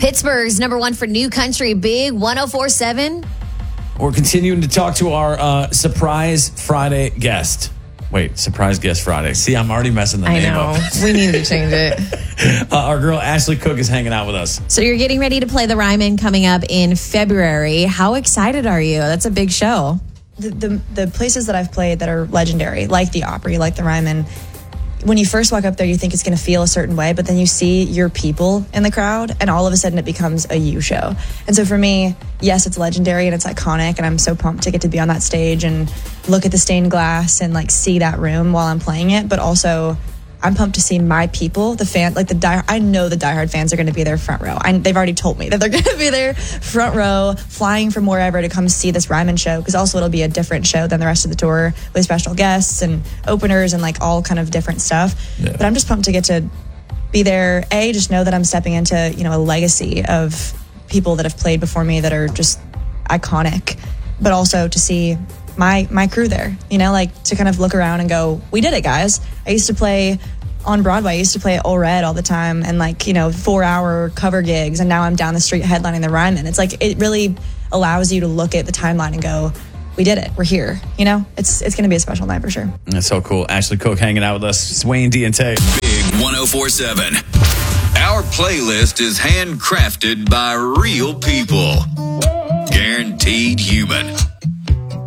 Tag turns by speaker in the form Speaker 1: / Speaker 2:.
Speaker 1: Pittsburgh's number one for new country, Big 104.7.
Speaker 2: We're continuing to talk to our Surprise Friday guest. Wait, Surprise Guest Friday. See, I'm already messing the name up.
Speaker 3: We need to change it.
Speaker 2: Our girl Ashley Cook is hanging out with us.
Speaker 3: So you're getting ready to play the Ryman coming up in February. How excited are you? That's a big show.
Speaker 4: The places that I've played that are legendary, like the Opry, like the Ryman, when you first walk up there, you think it's going to feel a certain way, but then you see your people in the crowd, and all of a sudden it becomes a you show. And so for me, yes, it's legendary and it's iconic, and I'm so pumped to get to be on that stage and look at the stained glass and like see that room while I'm playing it. But also, I'm pumped to see my people, the fan, like I know the diehard fans are going to be there front row. They've already told me that they're going to be there front row, flying from wherever to come see this Ryman show, because also it'll be a different show than the rest of the tour with special guests and openers and like all kind of different stuff. Yeah. But I'm just pumped to get to be there. Just know that I'm stepping into, a legacy of people that have played before me that are just iconic, but also to see my crew there, like to kind of look around and go, we did it, guys. I used to play on Broadway. I used to play at Ole Red all the time and 4-hour cover gigs, and now I'm down the street headlining the Ryman. It's like it really allows you to look at the timeline and go, we did it. We're here. It's going to be a special night for sure.
Speaker 2: That's so cool. Ashley Cook hanging out with us. It's Wayne D and Tay.
Speaker 5: Big 104.7. Our playlist is handcrafted by real people. Guaranteed human.